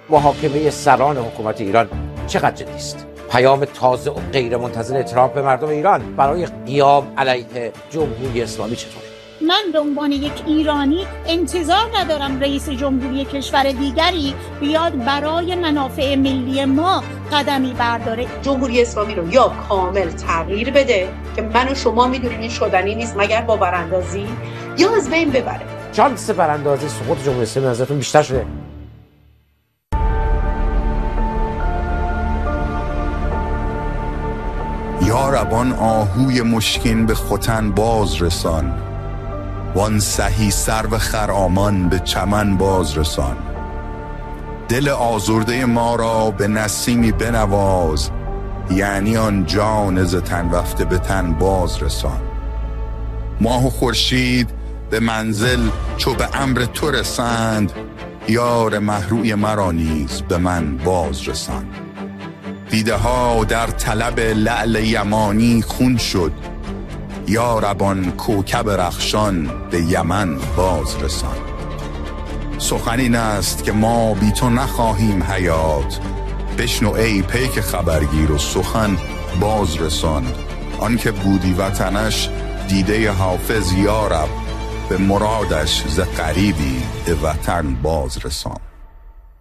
محاکمه سران حکومت ایران چقدر جدی است؟ پیام تازه و غیر منتظر ترامپ به مردم ایران برای قیام علیه جمهوری اسلامی چطور؟ من به عنوان یک ایرانی انتظار ندارم رئیس جمهوری کشور دیگری بیاد برای منافع ملی ما قدمی برداره. جمهوری اسلامی رو یا کامل تغییر بده که من و شما میدونیم این شدنی نیست مگر با براندازی، یا از بین ببره. شانس براندازی سقوط جمهوری اسلامی نظرتون بیشتر شده؟ یا ربان آهوی مشکین به ختن باز رسان، وان سهی سرو خرامان به چمن باز رسان. دل آزرده ما را به نسیمی بنواز، یعنی آن جان ز تن رفته به تن باز رسان. ماه و خورشید به منزل چو به امر تو رسند، یار محروی مرا نیز به من باز رسان. دیده ها در طلب لعل یمانی خون شد، یا ربان کوکب رخشان به یمن باز رسان. سخن این است که ما بی تو نخواهیم حیات، بشنو ای پیک خبرگیر و سخن باز رسان. آن که بودی وطنش دیده حافظ، یا رب به مرادش ز غریبی به وطن باز رسان.